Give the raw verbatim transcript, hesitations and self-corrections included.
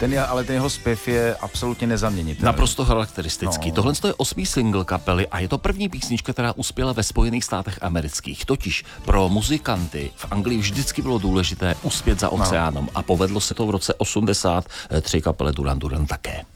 Ten je, ale ten jeho zpěv je absolutně nezaměnitelný. Naprosto charakteristický. No. Tohle je osmý single kapely a je to první písnička, která uspěla ve Spojených státech amerických. Totiž pro muzikanty v Anglii vždycky bylo důležité uspět za oceánem a povedlo se to v roce osmdesát tři kapele Duran Duran také.